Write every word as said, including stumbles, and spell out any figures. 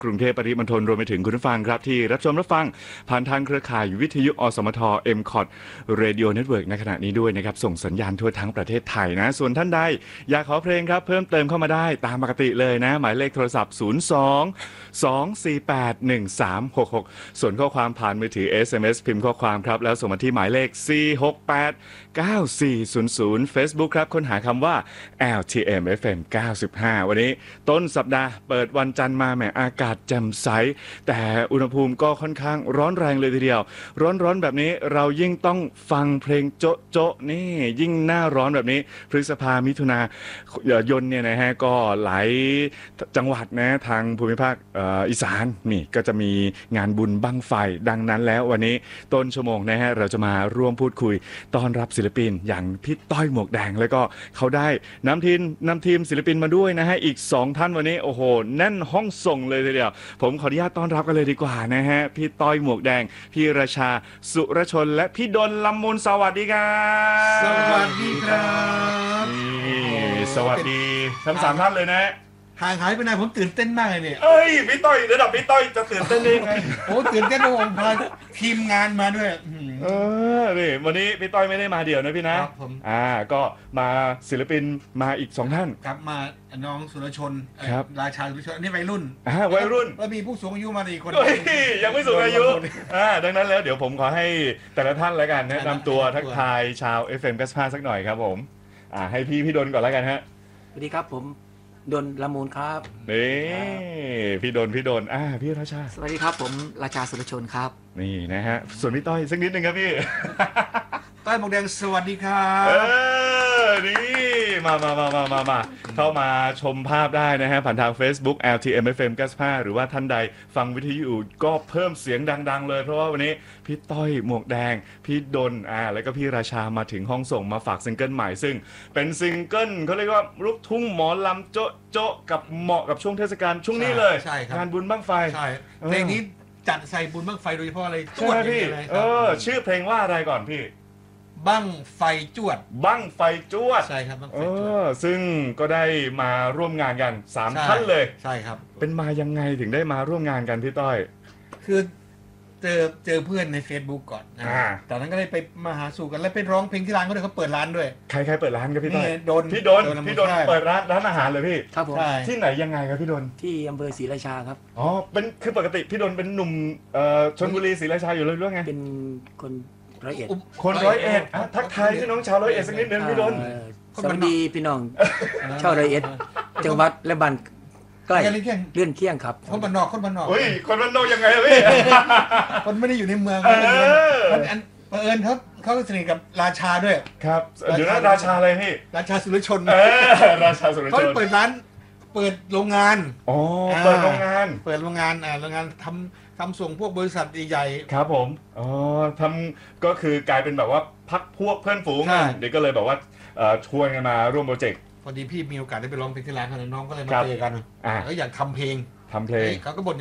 กรุงเทพปริมณฑลรวมไปถึงคุณผู้ฟังครับที่รับชมรับฟังผ่านทางเครือข่ายวิทยุอสมท เอ็ม คอท Radio Network ในขณะนี้ด้วยนะครับส่งสัญญาณทั่วทั้งประเทศไทยนะส่วนท่านใดอยากขอเพลงครับเพิ่มเติมเข้ามาได้ตามปกติเลยนะหมายเลขโทรศัพท์ศูนย์ สอง สอง สี่ แปด หนึ่ง สาม หก หกส่วนข้อความผ่านมือถือ เอส เอ็ม เอส พิมพ์ข้อความครับแล้วส่งมาที่หมายเลขสี่ หก แปด เก้า สี่ ศูนย์ ศูนย์ Facebook ครับค้นหาคำว่า แอล ที เอ็ม เอฟ เอ็ม เก้าสิบห้า วันนี้ต้นสัปดาห์เปิดวันจันทร์มาแหมอากาศแจ่มใสแต่อุณหภูมิก็ค่อนข้างร้อนแรงเลยทีเดียวร้อนๆแบบนี้เรายิ่งต้องฟังเพลงโจ๊ะโจ๊ะนี่ยิ่งหน้าร้อนแบบนี้พฤษภามิถุนายนเนี่ยนะฮะก็หลายจังหวัดนะทางภูมิภาคอีสานนี่ก็จะมีงานบุญบั้งไฟดังนั้นแล้ววันนี้ต้นชั่วโมงนะฮะเราจะมาร่วมพูดคุยต้อนรับศิลปินอย่างพี่ต้อยหมวกแดงแล้วก็เขาได้นำทีมนำทีมศิลปินมาด้วยนะฮะอีกสองท่านวันนี้โอ้โหแน่นห้องส่งเลยทีเดียวผมขออนุญาตต้อนรับกันเลยดีกว่านะฮะพี่ต้อยหมวกแดงพี่ราชาสุรชนและพี่ดลลำมูลสวัสดีครับสวัสดีครับสวัสดีทั้งสามท่านเลยนะห่างหายไปนานผมตื่นเต้นมากเลยเนี่ยเอ้ยพี่ต้อยระดับพี่ต้อยจะตื่นเต้นได้ไงโอ้ตื่นเต้นว่าผมพาทีมงานมาด้วยเออนี่วันนี้พี่ต้อยไม่ได้มาเดี่ยวนะพี่นะครับผมอ่าก็มาศิลปินมาอีกสองท่านครับมาน้องสุรชนครับราชาสุรชนอันนี้วัยรุ่นอ่าวัยรุ่นแล้วมีผู้สูงอายุมาอีกคนยังไม่สูงอายุอ่าดังนั้นแล้วเดี๋ยวผมขอให้แต่ละท่านแล้วกันแนะนำตัวทักทายชาว เอฟ เอ็ม เก้าสิบห้าสักหน่อยครับผมอ่าให้พี่พี่ดลก่อนแล้วกันฮะสวัสดีครับผมดลละมูลครับนี่พี่ดลพี่ดลอ่าพี่ราชาสวัสดีครับผมราชาสุรชนครับนี่นะฮะส่วนพี่ต้อยสักนิดนึงครับพี่ต้อยหมวกแดงสวัสดีครับเออนี่มามามามามามาเข้ามาชมภาพได้นะฮะผ่านทาง Facebook แอล ที เอ็ม เอฟ เอ็ม เก้าสิบห้าหรือว่าท่านใดฟังวิทยุก็เพิ่มเสียงดังๆเลยเพราะว่าวันนี้พี่ต้อยหมวกแดงพี่ดลอ่าแล้วก็พี่ราชามาถึงห้องส่งมาฝากซิงเกิลใหม่ซึ่งเป็นซิงเกิลเขาเรียกว่าลูกทุ่งหมอลำโจ๊ะโจ๊ะกับเหมาะกับช่วงเทศกาลช่วงนี้เลยงานบุญบั้งไฟใช่เพลงนี้จัดใส่บุญบั้งไฟโดยเฉพาะอะไรจวดพี่เออชื่อเพลงว่าอะไรก่อนพี่บั้งไฟจวดบั้งไฟจวดใช่ครับบั้งไฟจวดซึ่งก็ได้มาร่วมงานกันสามท่านเลยใช่ครับเป็นมายังไงถึงได้มาร่วมงานกันพี่ต้อยคือเจอเจอเพื่อนใน Facebook ก่อนอ่าตอนนั้นก็เลยไปมาหาสู่กันแล้วไปร้องเพลงที่ร้านเขาด้วยเขาเปิดร้านด้วยใครใครเปิดร้านครับพี่ต้อยโดนพี่โดนพี่โดนเปิดร้านร้านอาหารเลยพี่ครับผมที่ไหนยังไงครับพี่โดนที่อำเภอศรีราชาครับอ๋อเป็นคือปกติพี่โดนเป็นหนุ่มเอ่อชลบุรีศรีราชาอยู่เลยหรือไงเป็นคนร้อยเอ็ดคนร้อยเอ็ดทักทายพี่น้องชาวร้อยเอ็ดสักนิดนึงพี่โดนสวัสดีพี่น้องชาวร้อยเอ็ดจังหวัดและบ้านใกล้เลื่อนเคียงครับคนบ้านนอกคนบ้านนอกเฮ้ยคนบ้านนอกยังไงพี่คนไม่ได้อยู่ในเมืองอันเอิญเขาเขาสนิทกับราชาด้วยครับเดี๋ยวนะราชาอะไรพี่ราชาสุรชนเออราชาสุรชนเขาเปิดร้านเปิดโรงงานอ๋อเปิดโรงงานเปิดโรงงานอ่าโรงงานทำทำส่งพวกบริษัทใหญ่ๆครับผมอ๋อทำก็คือกลายเป็นแบบว่าพักพวกเพื่อนฝูงเด็กก็เลยแบบว่าชวนกันมาร่วมโปรเจกต์พอดีพี่มีโอกาสได้ไปร้องเพลงที่ร้านเขาน้องก็เลยมาเจอกันก็อยากทำเพลงทำเพลงเขาก็บ่น